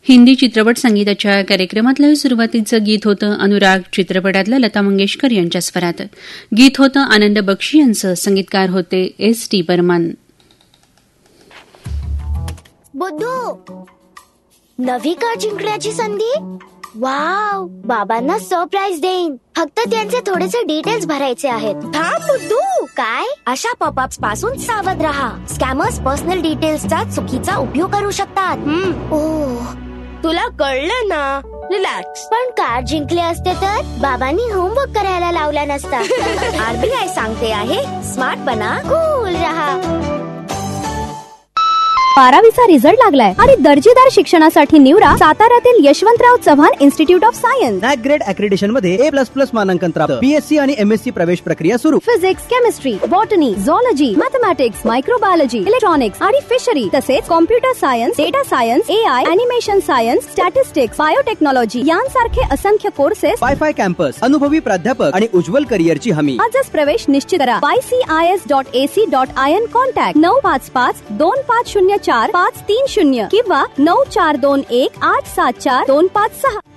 हिंदी चित्रपट संगीताच्या कार्यक्रमातलं सुरुवातीचं गीत होतं अनुराग चित्रपटातलं लता मंगेशकर यांच्या स्वरात. गीत होतं आनंद बक्षी यांचं, संगीतकार होते S.T. बर्मन. बुद्धू, नवी कार जिंकण्याची संधी. वाव, बाबांना सरप्राईज देईन. फक्त त्यांचे थोडेसे डिटेल्स भरायचे आहेत. थांब बुद्धू. काय? अशा पॉपअप्स पासून सावध राहा. स्कॅमर्स पर्सनल डिटेल्सचा चुकीचा उपयोग करू शकतात. ओह, तुला कळलं ना? रिलॅक्स. पण कार जिंकले असते तर बाबांनी होमवर्क करायला लावला नसता. RBI सांगते आहे, स्मार्ट बना, कूल रहा. 12वीचा रिझल्ट लागलाय आणि दर्जेदार शिक्षणासाठी निवडा साताऱ्यातील Yashwantrao Chavan institute of science. NAAC grade accreditation मध्ये A++ मानांकन प्राप्त. BSc आणि MSc प्रवेश प्रक्रिया सुरू. Physics, chemistry, botany, झॉलॉजी, mathematics, microbiology, electronics आणि फिशरी, तसेच computer science, data science, AI, animation science, statistics, biotechnology यांसारखे असंख्य कोर्सेस. वायफाय कॅम्पस, अनुभवी प्राध्यापक आणि उज्ज्वल करिअरची हमी. आजच प्रवेश निश्चित करा. ycis.ac.in. कॉन्टॅक्ट 955-2504-530 किंवा 9421-874-256.